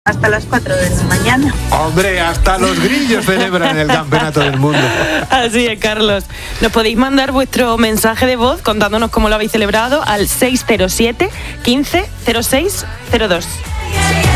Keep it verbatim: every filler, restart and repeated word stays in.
hasta las cuatro de la mañana. Hombre, hasta los grillos celebran el campeonato del mundo. Así es, Carlos. Nos podéis mandar vuestro mensaje de voz contándonos cómo lo habéis celebrado al seis cero siete, quince, cero seis cero dos.